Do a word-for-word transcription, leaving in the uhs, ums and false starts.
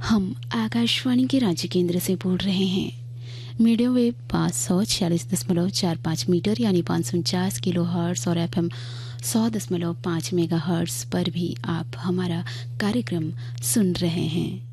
हम आकाशवाणी के रांची केंद्र से बोल रहे हैं। मीडियम वेव पाँच सौ छियालीस दशमलव चार पाँच मीटर यानी पाँच सौ उनचास किलो हर्ट्स और एफ एम सौ दशमलव पाँच मेगा हर्ट्स पर भी आप हमारा कार्यक्रम सुन रहे हैं।